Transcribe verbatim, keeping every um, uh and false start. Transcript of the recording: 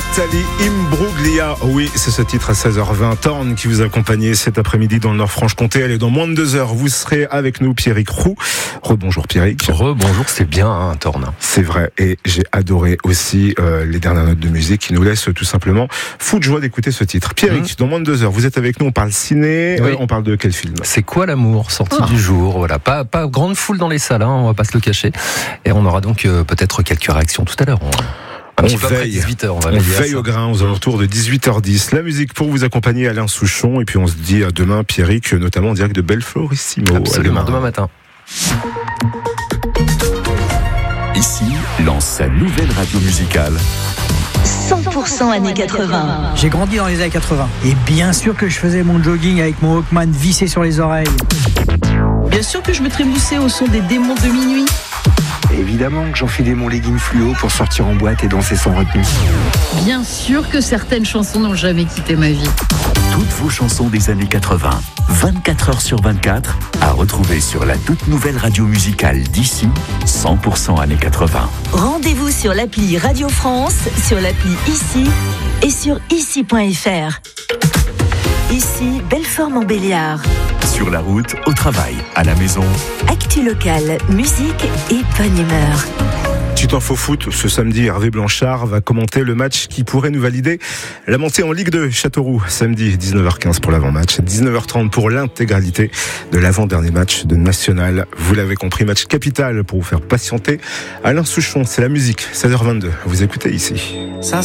Nathalie Imbruglia. Oui, c'est ce titre à seize heures vingt. Thorn qui vous accompagnait cet après-midi dans le Nord-Franche-Comté. Elle est dans moins de deux heures. Vous serez avec nous, Pierrick Roux. Rebonjour Pierrick. Rebonjour, c'est bien, hein, Thorn. C'est vrai. Et j'ai adoré aussi euh, les dernières notes de musique qui nous laissent tout simplement fou de joie d'écouter ce titre. Pierrick, mmh. dans moins de deux heures, vous êtes avec nous. On parle ciné. Oui. Euh, on parle de quel film ? C'est quoi l'amour ? Sortie ah. du jour. Voilà. Pas, pas grande foule dans les salles, hein, on va pas se le cacher. Et on aura donc euh, peut-être quelques réactions tout à l'heure. On... Un on veille, dix-huit heures, on, va on veille au grain aux alentours de dix-huit heures dix. La musique pour vous accompagner, Alain Souchon. Et puis on se dit à demain, Pierrick, notamment en direct de Belflorissimo. Absolument, demain matin. Ici, lance sa nouvelle radio musicale. cent pour cent années quatre-vingts. J'ai grandi dans les années quatre-vingts. Et bien sûr que je faisais mon jogging avec mon Walkman vissé sur les oreilles. Bien sûr que je me trémoussais au son des démons de minuit. Évidemment que j'enfilais mon legging fluo pour sortir en boîte et danser sans retenue. Bien sûr que certaines chansons n'ont jamais quitté ma vie. Toutes vos chansons des années quatre-vingts, vingt-quatre heures sur vingt-quatre, à retrouver sur la toute nouvelle radio musicale d'ici, cent pour cent années quatre-vingts. Rendez-vous sur l'appli Radio France, sur l'appli Ici et sur ici point f r. Ici, Belfort-Montbéliard. Sur la route, au travail, à la maison. Actu locale, musique et bonne humeur. Petit info foot, ce samedi, Hervé Blanchard va commenter le match qui pourrait nous valider la montée en Ligue deux. Châteauroux, samedi, dix-neuf heures quinze pour l'avant-match, dix-neuf heures trente pour l'intégralité de l'avant-dernier match de National. Vous l'avez compris, match capital pour vous faire patienter. Alain Souchon, c'est la musique, seize heures vingt-deux. Vous écoutez ici. Ça